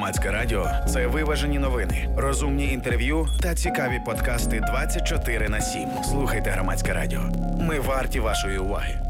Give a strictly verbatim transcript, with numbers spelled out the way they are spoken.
Громадське радіо – це виважені новини, розумні інтерв'ю та цікаві подкасти двадцять чотири на сім. Слухайте Громадське радіо. Ми варті вашої уваги.